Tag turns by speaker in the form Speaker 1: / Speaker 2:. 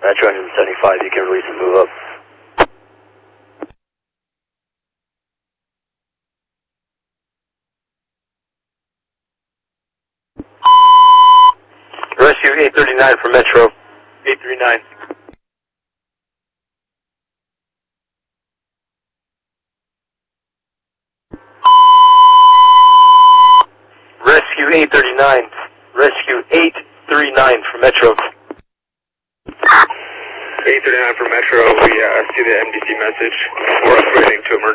Speaker 1: Metro engine 75, you can release and move up. Rescue 839 for Metro. 839. Rescue 839. Rescue 839 for Metro.
Speaker 2: 839 for Metro, we see the MDC message. We're upgrading to emergency.